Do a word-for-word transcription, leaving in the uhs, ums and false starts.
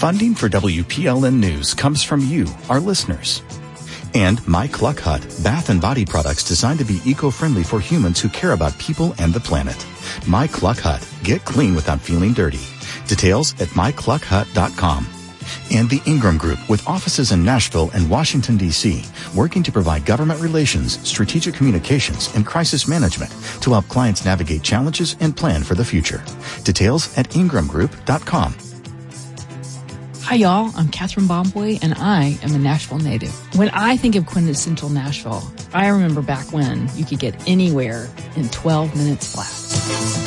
Funding for W P L N News comes from you, our listeners. And My Cluck Hut, bath and body products designed to be eco-friendly for humans who care about people and the planet. My Cluck Hut. Get clean without feeling dirty. Details at my cluck hut dot com. And the Ingram Group, with offices in Nashville and Washington, D C, working to provide government relations, strategic communications, and crisis management to help clients navigate challenges and plan for the future. Details at ingram group dot com. Hi, y'all. I'm Catherine Bomboy, and I am a Nashville native. When I think of quintessential Nashville, I remember back when you could get anywhere in twelve minutes flat.